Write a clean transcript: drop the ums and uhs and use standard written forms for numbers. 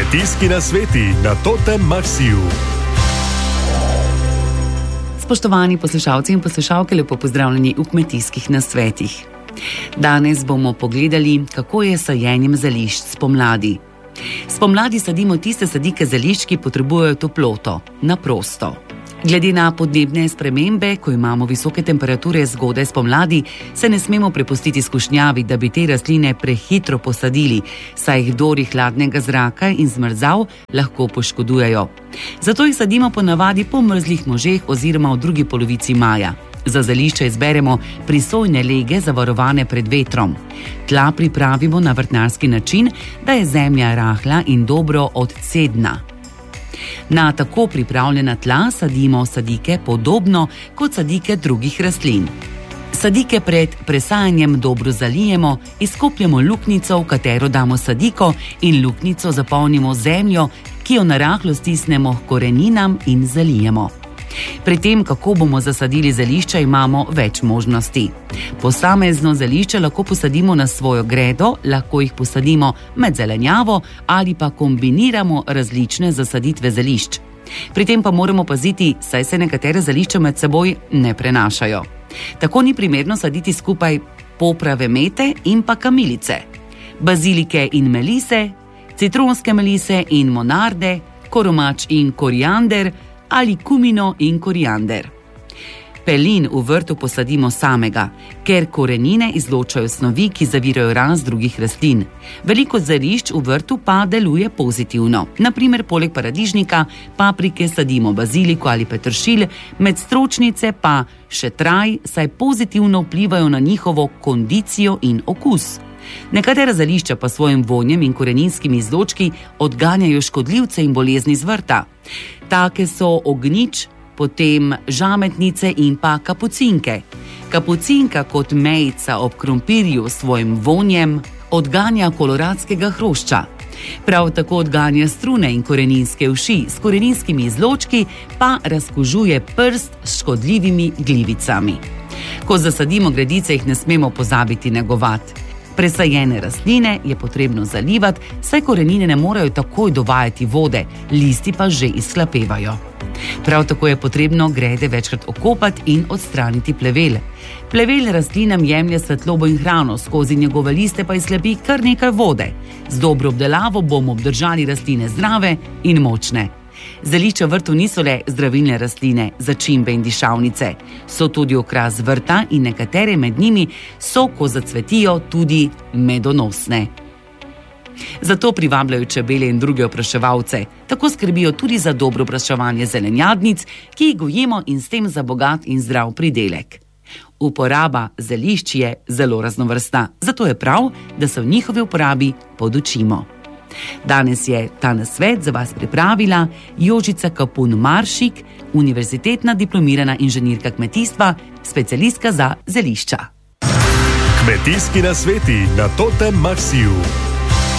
Kmetijski nasveti na Totem Maxiju. Spoštovani poslušalci in poslušalke, lepo pozdravljeni v kmetijskih nasvetih. Danes bomo pogledali, kako je s sajenjem zelišč spomladi. Spomladi sadimo tiste sadike zelišč, ki potrebujejo toploto, na prosto. Glede na podnebne spremembe, ko imamo visoke temperature zgodaj spomladi, se ne smemo prepustiti skušnjavi, da bi te rastline prehitro posadili, saj jih vdori hladnega zraka in zmrzav lahko poškodujejo. Zato jih sadimo ponavadi po mrzlih možeh oziroma v drugi polovici maja. Za zelišča izberemo prisojne lege, zavarovane pred vetrom. Tla pripravimo na vrtnarski način, da je zemlja rahla in dobro odcedna. Na tako pripravljena tla sadimo sadike podobno kot sadike drugih rastlin. Sadike pred presajanjem dobro zalijemo, izkopljemo luknjico, v katero damo sadiko, in luknjico zapolnimo zemljo, ki jo narahlo stisnemo h koreninam in zalijemo. Pri tem, kako bomo zasadili zelišča, imamo več možnosti. Posamezno zelišče lahko posadimo na svojo gredo, lahko jih posadimo med zelenjavo ali pa kombiniramo različne zasaditve zelišč. Pri tem pa moramo paziti, saj se nekatere zelišča med seboj ne prenašajo. Tako ni primerno saditi skupaj poprave mete in pa kamilice, bazilike in melise, citronske melise in monarde, koromač in koriander ali kumino in koriander. Pelin v vrtu posadimo samega, ker korenine izločajo snovi, ki zavirajo rast drugih rastlin. Veliko zelišč v vrtu pa deluje pozitivno. Na primer, poleg paradižnika, paprike sadimo baziliko ali peteršilj, med stročnice pa šetraj, saj pozitivno vplivajo na njihovo kondicijo in okus. Nekatera zelišča pa svojim vonjem in koreninskimi izločki odganjajo škodljivce in bolezni z vrta. Take so ognjič, potem žametnice in pa kapucinke. Kapucinka kot mejica ob krompirju s svojim vonjem odganja koloradskega hrošča. Prav tako odganja strune in koreninske uši, s koreninskimi izločki pa razkužuje prst s škodljivimi glivicami. Ko zasadimo gredice, jih ne smemo pozabiti negovati. Presajene rastline je potrebno zalivati, saj korenine ne morejo takoj dovajati vode, listi pa že izhlapevajo. Prav tako je potrebno grede večkrat okopati in odstraniti plevel. Plevel rastlinam jemlje svetlobo in hrano, skozi njegove liste pa izhlapi kar nekaj vode. Z dobro obdelavo bomo obdržali rastline zdrave in močne. Zelišča v vrtu niso le zdravilne rastline, začimbe in dišavnice. So tudi okras vrta in nekatere med njimi so, ko zacvetijo, tudi medonosne. Zato privabljajo čebele in druge opraševalce. Tako skrbijo tudi za dobro opraševanje zelenjadnic, ki jih gojimo, in s tem za bogat in zdrav pridelek. Uporaba zelišč je zelo raznovrstna, zato je prav, da se v njihovi uporabi podučimo. Danes je ta nasvet za vas pripravila Jožica Kapun Maršik, univerzitetna diplomirana inženirka kmetijstva, specialistka za zelišča. Kmetijski nasveti na Totem Maxiju.